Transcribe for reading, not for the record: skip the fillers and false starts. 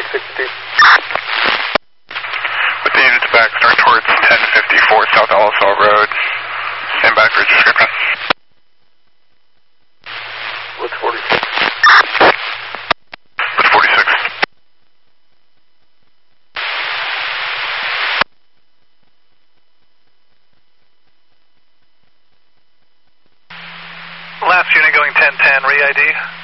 60. With the units back, start towards 1054 South Ellisville Road. Stand by for description. What's 46? With 46. Last unit going 1010, re-ID.